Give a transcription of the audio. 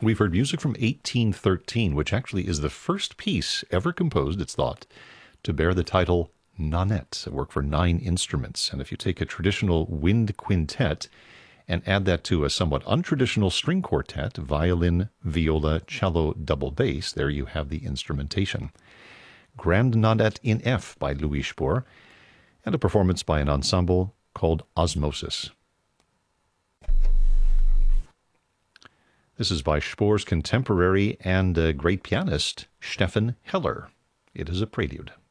We've heard music from 1813, which actually is the first piece ever composed, it's thought, to bear the title Nonet, a work for 9 instruments. And if you take a traditional wind quintet and add that to a somewhat untraditional string quartet, violin, viola, cello, double bass, there you have the instrumentation. Grand Nonet in F by Louis Spohr, and a performance by an ensemble called Osmosis. This is by Spohr's contemporary and great pianist, Stefan Heller. It is a prelude.